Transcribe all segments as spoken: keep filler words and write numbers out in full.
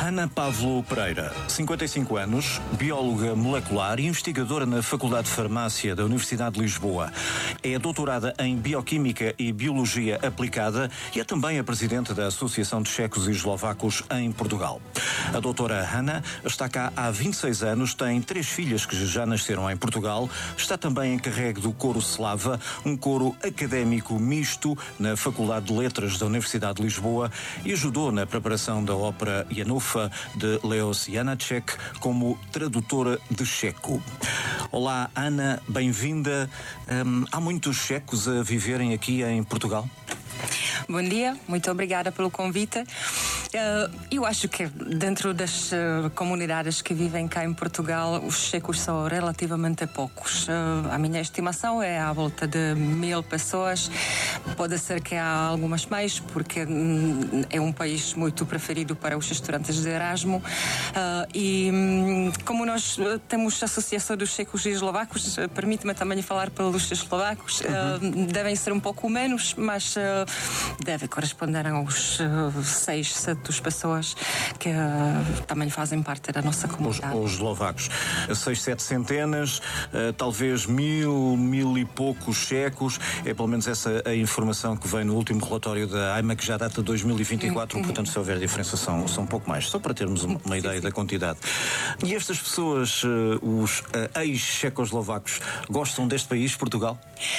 Ana Pavlo Pereira, cinquenta e cinco anos, bióloga molecular e investigadora na Faculdade de Farmácia da Universidade de Lisboa. É doutorada em Bioquímica e Biologia Aplicada e é também a presidente da Associação de Checos e Eslovacos em Portugal. A doutora Ana está cá há vinte e seis anos, tem três filhas que já nasceram em Portugal, está também encarregue do coro Slava, um coro académico misto na Faculdade de Letras da Universidade de Lisboa, e ajudou na preparação da ópera Janúfa de Leos Janáček como tradutora de checo. Olá, Ana, bem-vinda. Hum, há muitos checos a viverem aqui em Portugal? Bom dia, muito obrigada pelo convite. Uh, eu acho que dentro das uh, comunidades que vivem cá em Portugal, os checos são relativamente poucos. Uh, a minha estimação é à volta de mil pessoas. Pode ser que há algumas mais, porque hum, é um país muito preferido para os estudantes de Erasmo. Uh, e hum, como nós temos a Associação dos Checos e Eslovacos, uh, permite-me também falar pelos eslovacos, uhum. uh, devem ser um pouco menos, mas uh, deve corresponder aos uh, seis, sete pessoas que uh, também fazem parte da nossa comunidade. Os, os eslovacos. Seis, sete centenas, uh, talvez mil, mil e poucos checos. É pelo menos essa a informação que vem no último relatório da A I M A, que já data de dois mil e vinte e quatro, uhum. Portanto, se houver diferença, são, são um pouco mais. Só para termos uma, uma ideia sim, sim. da quantidade. E estas pessoas, uh, os uh, ex-checoslovacos, gostam deste país, Portugal?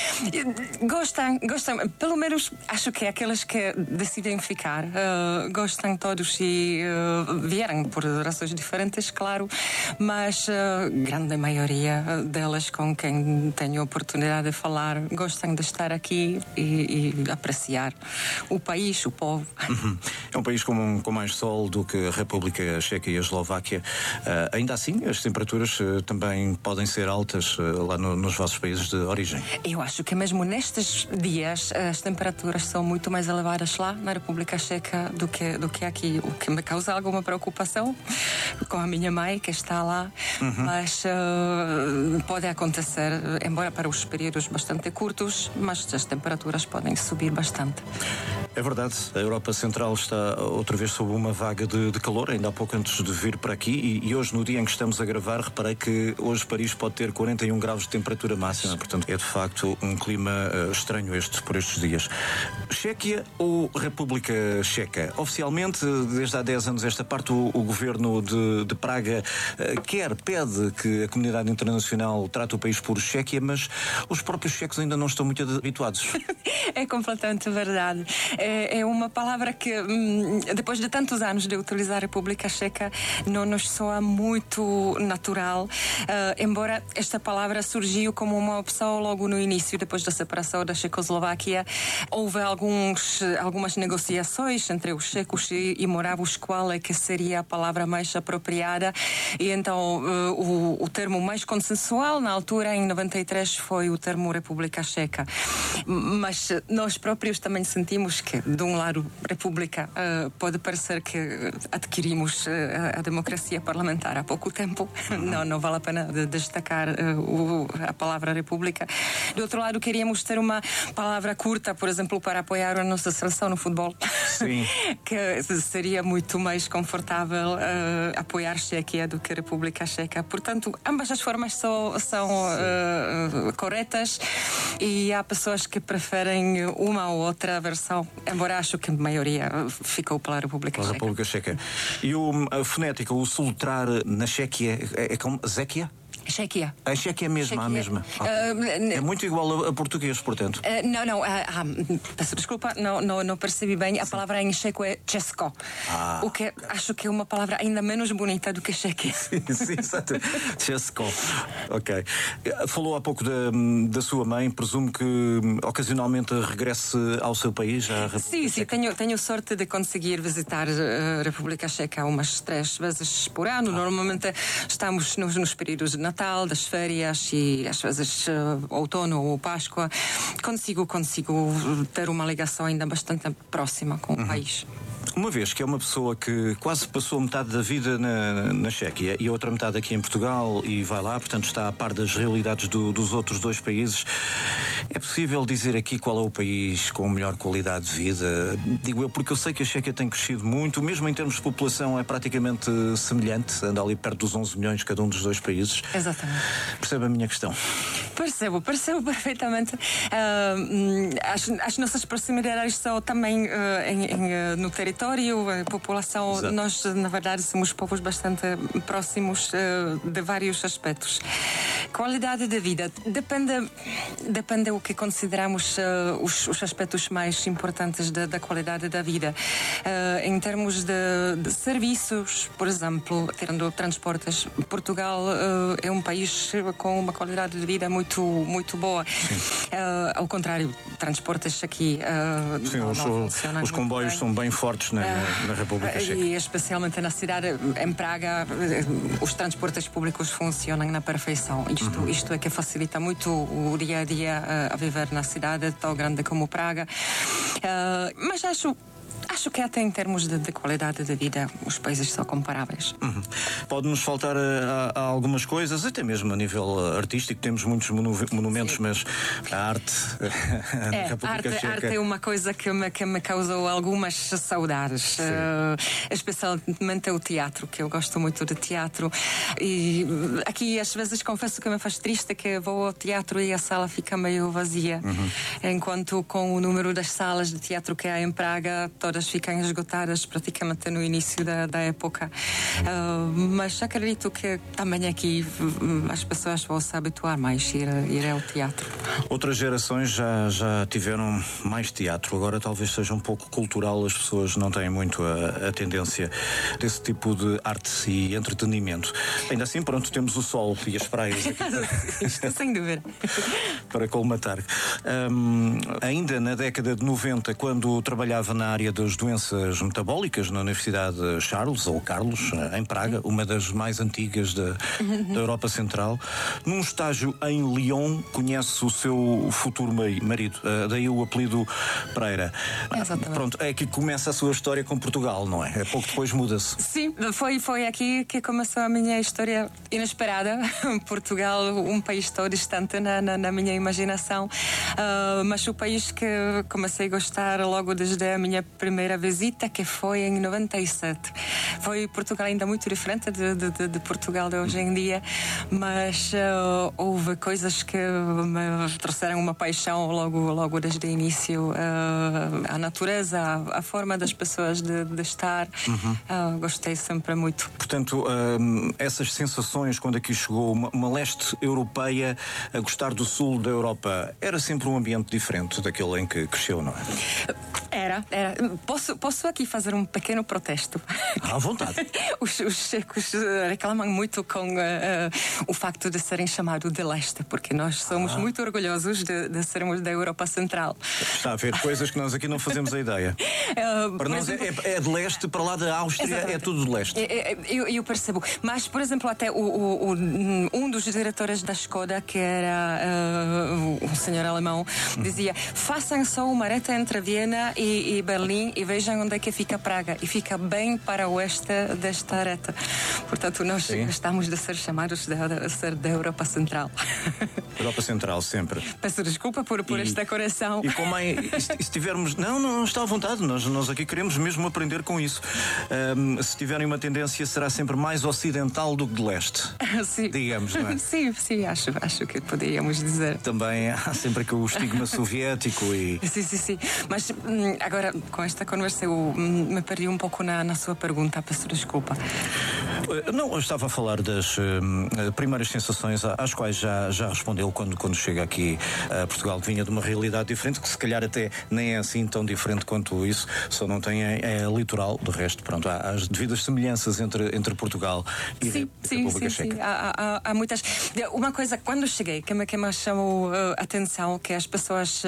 Gostam, gostam. Pelo menos acho que aqueles que decidem ficar uh, gostam todos e uh, vieram por razões diferentes, claro, mas a uh, grande maioria delas com quem tenho a oportunidade de falar gostam de estar aqui e, e apreciar o país, o povo. Uhum. É um país com, com mais sol do que a República Checa e a Eslováquia. Uh, ainda assim, as temperaturas uh, também podem ser altas uh, lá no, nos vossos países de origem. Eu acho que mesmo nestes dias as temperaturas são muito mais elevadas lá na República Checa do que, do que aqui, o que me causa alguma preocupação com a minha mãe que está lá, uhum. mas uh, pode acontecer, embora para os períodos bastante curtos, mas as temperaturas podem subir bastante. É verdade, a Europa Central está outra vez sob uma vaga de, de calor, ainda há pouco antes de vir para aqui, e, e hoje, no dia em que estamos a gravar, reparei que hoje Paris pode ter quarenta e um graus de temperatura máxima, portanto é de facto um clima uh, estranho este, por estes dias. Chequia ou República Checa? Oficialmente, desde há dez anos esta parte, o, o governo de, de Praga uh, quer, pede que a comunidade internacional trate o país por Chequia, mas os próprios checos ainda não estão muito habituados. É completamente verdade. É, é uma palavra que, hum, depois de tantos anos de utilizar a República Checa, não nos soa muito natural, uh, embora esta palavra surgiu como uma opção logo no início, depois da separação da Checoslováquia. Houve alguns, algumas negociações entre os checos e, e moravos qual é que seria a palavra mais apropriada, e então uh, o, o termo mais consensual na altura, em noventa e três, foi o termo República Checa. Mas nós próprios também sentimos que, de um lado, República, uh, pode parecer que adquirimos uh, a democracia parlamentar há pouco tempo. Não, não vale a pena de destacar uh, o, a palavra República. Do outro lado, queríamos ter uma palavra curta, por exemplo, para apoiar a nossa seleção no futebol. Sim. Que seria muito mais confortável uh, apoiar Chequia do que a República Checa. Portanto, ambas as formas são, são uh, corretas, e há pessoas que preferem uma ou outra versão, embora acho que a maioria ficou pela República Checa. República Checa. E o, a fonética, o soletrar na Chequia, é, é como Zequia? Chequia. A Chequia é mesmo, a mesma. Okay. Uh, é muito igual a, a português, portanto. Uh, não, não. Uh, uh, peço desculpa, não, não, não percebi bem. A Sim. palavra em checo é Česko. Ah. O que acho que é uma palavra ainda menos bonita do que Chequia. Sim, sim, exato. Česko. Ok. Falou há pouco da, da sua mãe. Presumo que ocasionalmente regresse ao seu país, à República Sim, sim. Tenho, tenho sorte de conseguir visitar a República Checa umas três vezes por ano. Ah. Normalmente estamos nos, nos períodos de Natal, das férias e às vezes uh, outono ou Páscoa. Consigo, consigo ter uma ligação ainda bastante próxima com o uhum. país. Uma vez que é uma pessoa que quase passou metade da vida na, na Chequia e a outra metade aqui em Portugal e vai lá, portanto está a par das realidades do, dos outros dois países, É possível dizer aqui qual é o país com melhor qualidade de vida? Digo eu, porque eu sei que a Chequia tem crescido muito, mesmo em termos de população é praticamente semelhante, anda ali perto dos onze milhões cada um dos dois países. Exatamente. Percebe a minha questão? Percebo, percebo perfeitamente. Uh, as, as nossas proximidades são também uh, em, em, uh, no território, a população. Exato. Nós, na verdade, somos povos bastante próximos uh, de vários aspectos. Qualidade de vida depende, depende do que consideramos uh, os, os aspectos mais importantes da, da qualidade da vida. Uh, em termos de, de serviços, por exemplo, tendo transportes, Portugal uh, é um país com uma qualidade de vida muito, muito boa. Uh, ao contrário, transportes aqui uh, Sim, não, os, não os, os comboios bem. São bem fortes na, uh, na República Checa. E especialmente na cidade, em Praga, os transportes públicos funcionam na perfeição. Isto, uhum. isto é que facilita muito o dia a dia uh, a viver na cidade tão grande como Praga. Uh, mas acho Acho que até em termos de, de qualidade de vida os países são comparáveis. Uhum. Pode-nos faltar a, a algumas coisas, até mesmo a nível artístico. Temos muitos monu monumentos, Sim. mas a arte é, na República arte, Checa... arte é uma coisa que me, que me causou algumas saudades. Uh, especialmente o teatro, que eu gosto muito de teatro. E aqui às vezes confesso que me faz triste que vou ao teatro e a sala fica meio vazia. Uhum. Enquanto com o número das salas de teatro que há em Praga, todas ficam esgotadas praticamente no início da, da época. Uh, mas acredito que também aqui as pessoas vão se habituar mais a ir, ir ao teatro. Outras gerações já, já tiveram mais teatro, agora talvez seja um pouco cultural, as pessoas não têm muito a, a tendência desse tipo de arte e entretenimento. Ainda assim, pronto, temos o sol e as praias aqui para... sem dúvida. para colmatar. Um, ainda na década de noventa, quando trabalhava na área das doenças metabólicas na Universidade Charles, ou Carlos, em Praga, uma das mais antigas da, da Europa Central. Num estágio em Lyon, conhece o seu futuro marido, uh, daí o apelido Pereira. Exatamente. Pronto, é que começa a sua história com Portugal, não é? É pouco depois muda-se. Sim, foi, foi aqui que começou a minha história inesperada. Portugal, um país tão distante na, na, na minha imaginação, uh, mas o país que comecei a gostar logo desde a minha primeira visita, que foi em noventa e sete. Foi Portugal ainda muito diferente de, de, de Portugal de hoje em dia, mas uh, houve coisas que me trouxeram uma paixão logo, logo desde o início. Uh, a natureza, a, a forma das pessoas de, de estar, uhum. uh, gostei sempre muito. Portanto, uh, essas sensações quando aqui chegou, uma, uma leste europeia a gostar do sul da Europa, era sempre um ambiente diferente daquele em que cresceu, não é? Era, era. Posso, posso aqui fazer um pequeno protesto? À vontade. os, os checos reclamam muito com uh, uh, o facto de serem chamados de leste, porque nós somos ah. muito orgulhosos de, de sermos da Europa Central. Está a ver coisas que nós aqui não fazemos a ideia. Uh, para nós exemplo, é, é de leste, para lá da Áustria, exatamente. É tudo de leste. Eu, eu percebo. Mas, por exemplo, até o, o, o, um dos diretores da Skoda, que era uh, um senhor alemão, hum. dizia: façam só uma reta entre Viena e, e Berlim e vejam onde é que fica Praga. E fica bem para o oeste desta reta. Portanto, nós Sim. gostamos de ser chamados de, de ser da Europa Central. Europa Central, sempre. Peço desculpa por, por e, esta correção. E como é, se tivermos... Não, não, não está à vontade. Nós, nós aqui queremos mesmo aprender com isso. Um, se tiverem uma tendência, será sempre mais ocidental do que de leste. Sim. Digamos, não é? Sim, sim, acho, acho que poderíamos dizer. Também há sempre aqui o estigma soviético e... Sim, sim, sim. Mas agora, com esta conversa, eu me perdi um pouco na, na sua pergunta. Peço desculpa. Não, eu estava a falar das uh, primeiras sensações às quais já, já respondeu quando, quando chega aqui a Portugal, que vinha de uma realidade diferente, que se calhar até nem é assim tão diferente quanto isso, só não tem é, é litoral. De resto, pronto, há as devidas semelhanças entre, entre Portugal e sim, a sim, República sim, Checa. Sim, há, há, há muitas. Uma coisa, quando cheguei, que me, que me chamou a uh, atenção, que as pessoas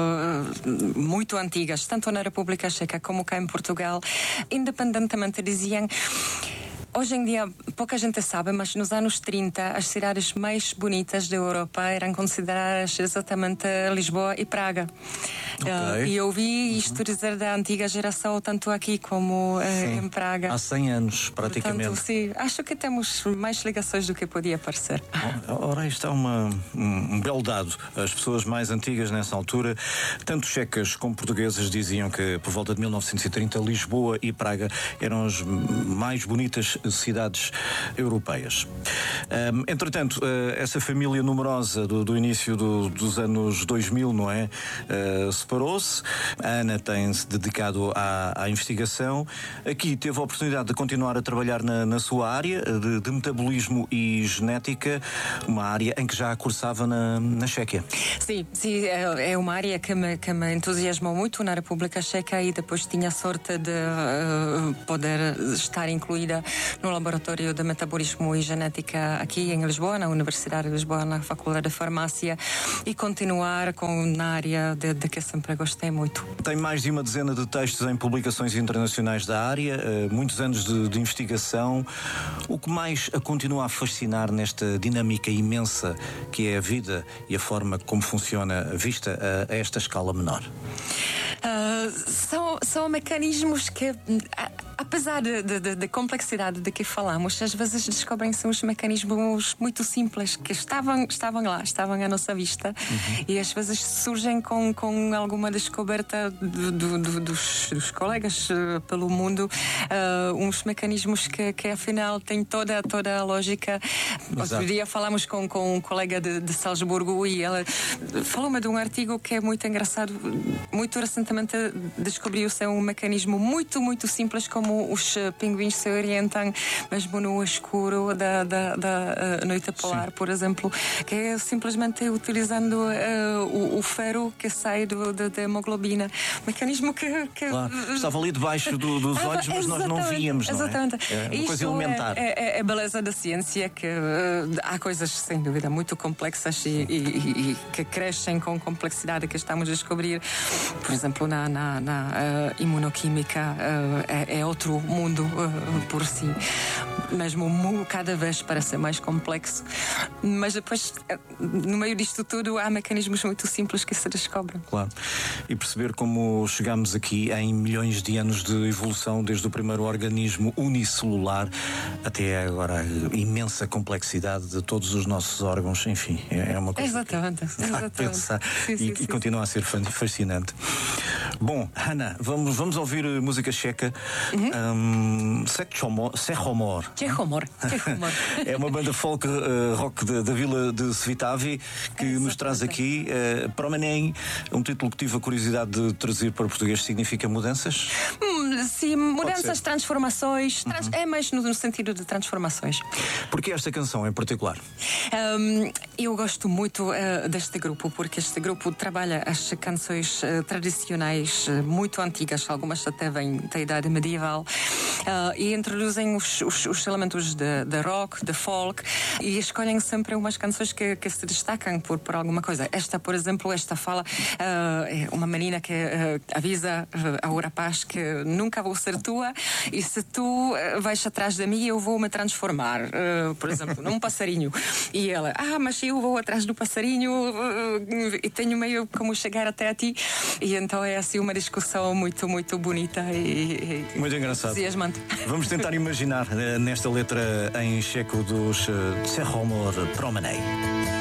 uh, muito antigas, tanto na República Checa como cá em Portugal, independentemente diziam... Hoje em dia, pouca gente sabe, mas nos anos trinta, as cidades mais bonitas da Europa eram consideradas exatamente Lisboa e Praga. Okay. Uh, e eu ouvi isto uhum. dizer da antiga geração, tanto aqui como uh, em Praga. Há cem anos, praticamente. Portanto, sim, acho que temos mais ligações do que podia parecer. Ora, isto é uma, um, um belo dado. As pessoas mais antigas nessa altura, tanto checas como portuguesas, diziam que por volta de mil novecentos e trinta Lisboa e Praga eram as mais bonitas cidades europeias. Um, entretanto, uh, essa família numerosa do, do início do, dos anos dois mil, não é? Uh, separou-se. A Ana tem-se dedicado à, à investigação. Aqui teve a oportunidade de continuar a trabalhar na, na sua área de, de metabolismo e genética, uma área em que já cursava na, na Chequia. Sim, sim, é uma área que me, que me entusiasmou muito na República Checa e depois tinha a sorte de uh, poder estar incluída no laboratório de metabolismo e genética aqui em Lisboa, na Universidade de Lisboa, na Faculdade de Farmácia, e continuar com, na área de, de que sempre gostei muito. Tem mais de uma dezena de textos em publicações internacionais da área, uh, muitos anos de, de investigação. O que mais a continua a fascinar nesta dinâmica imensa que é a vida e a forma como funciona vista a, a esta escala menor? Uh, são, são mecanismos que, a, apesar da complexidade de que falamos, às vezes descobrem-se uns mecanismos muito simples que estavam, estavam lá, estavam à nossa vista, uhum. e às vezes surgem com, com alguma descoberta do, do, do, dos, dos colegas uh, pelo mundo, uh, uns mecanismos que, que afinal têm toda, toda a lógica. Exato. Outro dia falamos com, com um colega de, de Salzburgo e ela falou-me de um artigo que é muito engraçado. Muito recentemente descobriu-se um mecanismo muito, muito simples, como os pinguins se orientam mesmo no escuro da, da, da noite polar. Sim. Por exemplo, que é simplesmente utilizando uh, o, o ferro que sai do, da, da hemoglobina. Mecanismo que... que... Claro. Estava ali debaixo do, dos olhos, mas nós não víamos, não é? Exatamente. É uma coisa elementar. É, é, é a beleza da ciência, que uh, há coisas, sem dúvida, muito complexas e, e, e, e que crescem com complexidade que estamos a descobrir. Por exemplo, na, na, na uh, imunoquímica uh, é, é outro mundo uh, por si. Mesmo cada vez parece mais complexo. Mas depois, no meio disto tudo, há mecanismos muito simples que se descobrem. Claro. E perceber como chegamos aqui em milhões de anos de evolução, desde o primeiro organismo unicelular até agora a imensa complexidade de todos os nossos órgãos. Enfim, é uma coisa exatamente, que exatamente. pensar sim, sim, e, sim, e continua a ser fascinante. Bom, Ana, vamos, vamos ouvir música checa. Uhum. um, Čehomor. Čehomor. É uma banda folk uh, rock da, da vila de Svitavi que é, nos traz aqui uh, Promenej, um título que tive a curiosidade de trazer para o português. Significa mudanças? Hum, sim, mudanças, transformações. Trans... Uhum. É mais no, no sentido de transformações. Porquê esta canção em particular? Um, eu gosto muito uh, deste grupo, porque este grupo trabalha as canções uh, tradicionais, uh, muito antigas, algumas até vêm da idade medieval, uh, e introduzem os, os, os elementos de, de rock, de folk, e escolhem sempre umas canções que, que se destacam por, por alguma coisa. Esta, por exemplo, esta fala, uh, é uma menina que uh, avisa uh, ao rapaz que nunca vou ser tua, e se tu uh, vais atrás de mim, eu vou me transformar, uh, por exemplo, num passarinho. E ela, ah, mas eu vou atrás do passarinho uh, e tenho meio como chegar até a ti. E então é assim uma discussão muito, muito bonita e, e muito engraçado. Entusiasmante. Vamos tentar imaginar uh, nesta letra em checo dos uh, Čehomor Promenej.